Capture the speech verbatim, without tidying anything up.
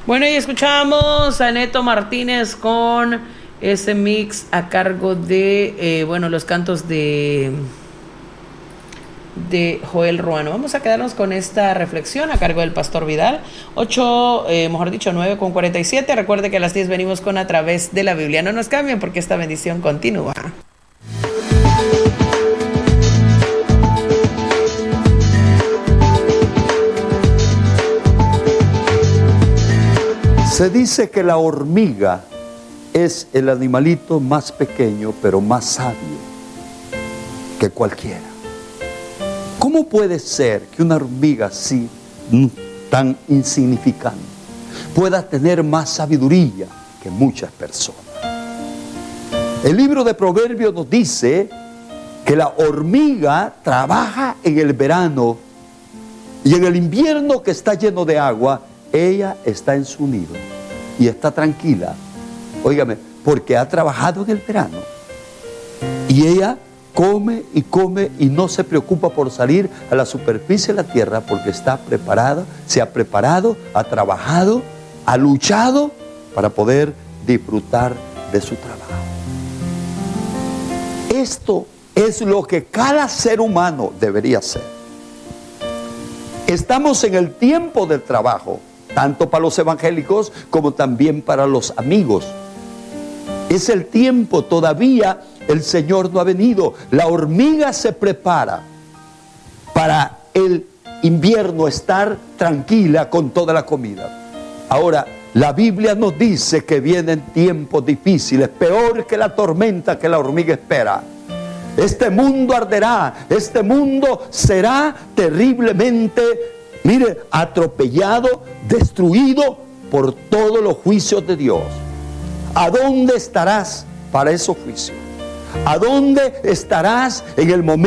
Bueno, y escuchamos a Neto Martínez con ese mix a cargo de, eh, bueno, los cantos de, de Joel Ruano. Vamos a quedarnos con esta reflexión a cargo del Pastor Vidal. ocho, eh, mejor dicho, nueve con cuarenta y siete. Recuerde que a las diez venimos con A Través de la Biblia. No nos cambien porque esta bendición continúa. Se dice que la hormiga es el animalito más pequeño, pero más sabio que cualquiera. ¿Cómo puede ser que una hormiga así, tan insignificante, pueda tener más sabiduría que muchas personas? El libro de Proverbios nos dice que la hormiga trabaja en el verano y en el invierno, que está lleno de agua, ella está en su nido y está tranquila. Óigame, porque ha trabajado en el verano y ella come y come y no se preocupa por salir a la superficie de la tierra, porque está preparada, se ha preparado, ha trabajado, ha luchado para poder disfrutar de su trabajo. Esto es lo que cada ser humano debería hacer. Estamos en el tiempo del trabajo, tanto para los evangélicos como también para los amigos. Es el tiempo, todavía el Señor no ha venido. La hormiga se prepara para el invierno, estar tranquila con toda la comida. Ahora, la Biblia nos dice que vienen tiempos difíciles, peor que la tormenta que la hormiga espera. Este mundo arderá, este mundo será terriblemente, mire, atropellado, destruido por todos los juicios de Dios. ¿A dónde estarás para esos juicios? ¿A dónde estarás en el momento